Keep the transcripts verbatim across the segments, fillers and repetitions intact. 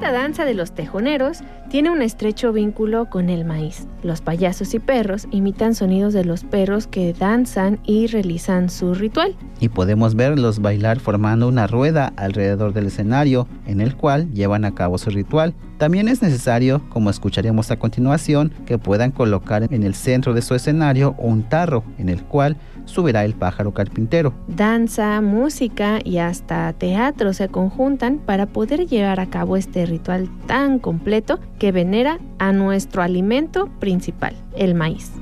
Esta danza de los tejoneros tiene un estrecho vínculo con el maíz. Los payasos y perros imitan sonidos de los perros que danzan y realizan su ritual. Y podemos verlos bailar formando una rueda alrededor del escenario en el cual llevan a cabo su ritual. También es necesario, como escucharemos a continuación, que puedan colocar en el centro de su escenario un tarro en el cual subirá el pájaro carpintero. Danza, música y hasta teatro se conjuntan para poder llevar a cabo este ritual tan completo que venera a nuestro alimento principal, el maíz.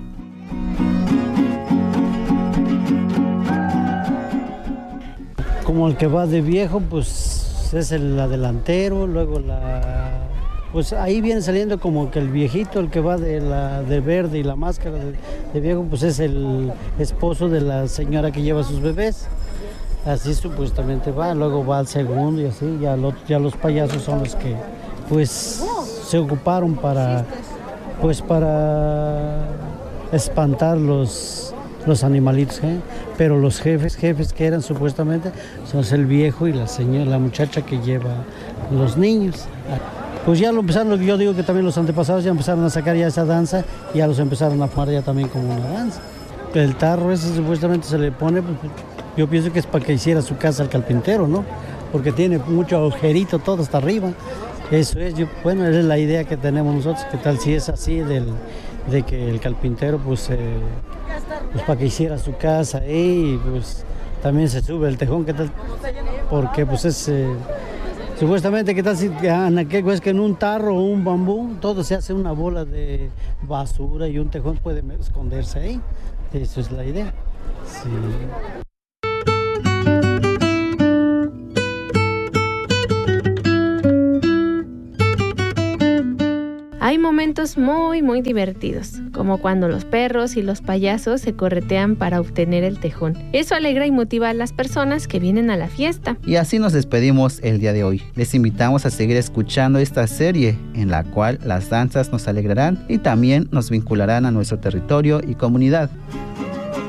Como el que va de viejo, pues es el delantero, luego la... Pues ahí viene saliendo como que el viejito, el que va de, la, de verde y la máscara de, de viejo, pues es el esposo de la señora que lleva sus bebés. Así supuestamente va, luego va al segundo y así, ya, lo, ya los payasos son los que pues se ocuparon para, pues, para espantar los, los animalitos, ¿eh? Pero los jefes, jefes que eran supuestamente, son el viejo y la señora, la muchacha que lleva los niños. Pues ya lo empezaron, yo digo que también los antepasados ya empezaron a sacar ya esa danza y ya los empezaron a formar ya también como una danza. El tarro ese supuestamente se le pone, pues, yo pienso que es para que hiciera su casa el carpintero, ¿no? Porque tiene mucho agujerito todo hasta arriba. Eso es, yo, bueno, esa es la idea que tenemos nosotros, que tal si es así, del, de que el carpintero, pues, eh, pues para que hiciera su casa ahí, y pues también se sube el tejón, ¿qué tal? Porque pues es... Eh, Supuestamente, ¿qué tal si es que en un tarro o un bambú todo se hace una bola de basura y un tejón puede esconderse ahí? Eso es la idea. Sí. Hay momentos muy muy divertidos, como cuando los perros y los payasos se corretean para obtener el tejón. Eso alegra y motiva a las personas que vienen a la fiesta. Y así nos despedimos el día de hoy. Les invitamos a seguir escuchando esta serie en la cual las danzas nos alegrarán y también nos vincularán a nuestro territorio y comunidad.